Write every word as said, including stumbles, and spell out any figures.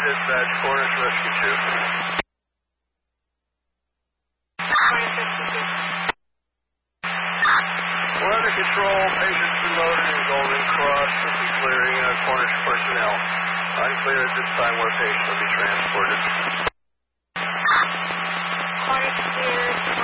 dispatch, Cornish Rescue two. We're under control. Patients been loaded in Golden Cross. Should be clearing uh, Cornish personnel. Unclear at this time where patients will be transported.